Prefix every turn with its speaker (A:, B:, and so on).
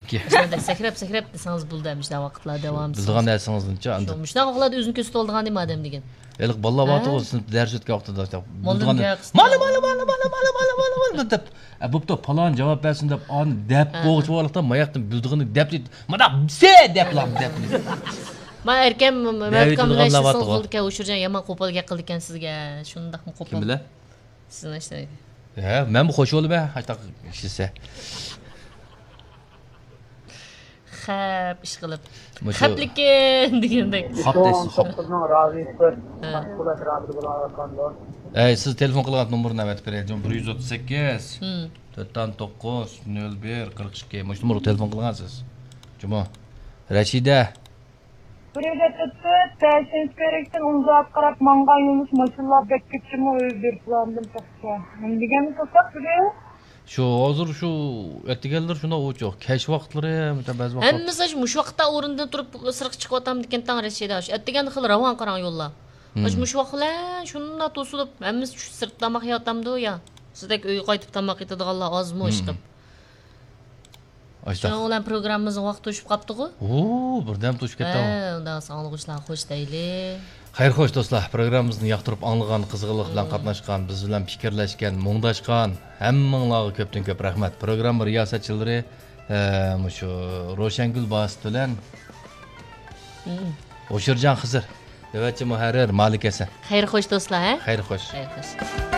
A: ikki.
B: Sakrab desangiz bo'ldi hamishda vaqtlar davom.
A: Bildigan narsangizni-chi anda.
B: Shunaqa qiladi o'zini ko'z to'ldigan nima odam degan.
A: Eliq balla vaqti sinf dars o'tgan vaqtida
B: Bildigan
A: mana deb bo'pti falon javob bersin deb ani deb bo'g'ich bo'laqdan mayaqdan bildig'ini deb mana se deblam deb.
B: Men erkam mavkamlashsangiz bo'ldi-ku, o'shirjan yomon qo'pol gap qildi ekan sizga. Shundaqmi qo'pol?
A: Kim bilan?
B: Sizni ishlaydi.
A: Men bu xo'sh bo'lib aytaq ishisa.
B: Xap ish qilib. Xaplikkan degandek.
A: Xap deysiz.
C: Qizning razisi. Mashg'ulot razi bo'layotganda.
A: Siz telefon qilgan nomerni aytib beraylik. 138 99 01 42. Mana shu nomerga telefon qilgansiz. Juma. Rashida.
C: Privetette, tersiniz gerekten uzağa qarab mangan yumuş maşallah bekketçimi özgürtülandım çokça. Degeni tutsak biliyor.
A: Şu hozir şu ertaganlar shuna o'choq. Kech vaqtlari ba'zi vaqt.
B: Hammasi shu vaqtda o'rindan turib sirq chiqyotam degan tang Rashida. Ertagan xil ravon qarang yo'llar. Shu vaqtlar shunda to'silib hammasi shu sirq tamoq yotamdi ya. Sizdek uy qaytib tamoq yetadiganlar ozmi ish qilib. Şu olan programımızın vaqti o'shib qapti-ku.
A: Birdan to'shib ketdi.
B: Undan sog'lig'ingizlar xo'sh deyli.
A: Xayr xo'sh do'stlar, programmamizni yoqtirib anglagan, qiziqlik bilan qatnashgan, biz bilan fikrlashgan, muңdashgan hammanglarga ko'pdan ko'p rahmat. Programma riyosatchilari shu Ro'shangul Bosit bilan O'shirjon Xizr, Devatchi muharrir Malik Hasan.
B: Xayr xo'sh do'stlar, ha?
A: Xayr xo'sh.
B: Xayr xo'sh.